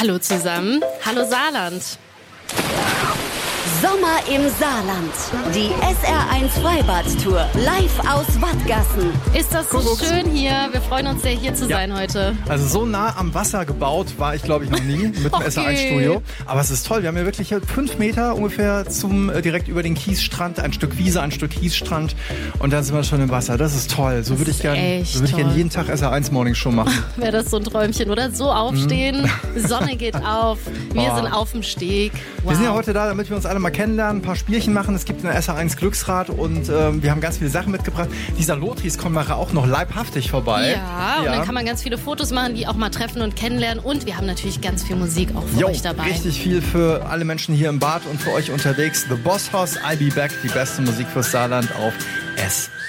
Hallo zusammen, hallo Saarland. Sommer im Saarland. Die SR1 Freibad-Tour live aus Wattgassen. Ist das so schön hier? Wir freuen uns sehr, hier zu sein heute. Also so nah am Wasser gebaut war ich, glaube ich, noch nie mit dem SR1-Studio. Aber es ist toll. Wir haben ja wirklich 5 Meter ungefähr direkt über den Kiesstrand. Ein Stück Wiese, ein Stück Kiesstrand. Und dann sind wir schon im Wasser. Das ist toll. So würde ich gerne jeden Tag SR1-Morning-Show machen. Wäre das so ein Träumchen, oder? So aufstehen, Sonne geht auf, wir sind auf dem Steg. Wow. Wir sind ja heute da, damit wir uns alle mal kennenlernen, ein paar Spielchen machen. Es gibt eine SR1 Glücksrad und wir haben ganz viele Sachen mitgebracht. Dieser Lothries kommt nachher auch noch leibhaftig vorbei. Ja, und dann kann man ganz viele Fotos machen, die auch mal treffen und kennenlernen. Und wir haben natürlich ganz viel Musik auch für euch dabei. Richtig viel für alle Menschen hier im Bad und für euch unterwegs. The Boss House, I'll Be Back, die beste Musik fürs Saarland auf SR1.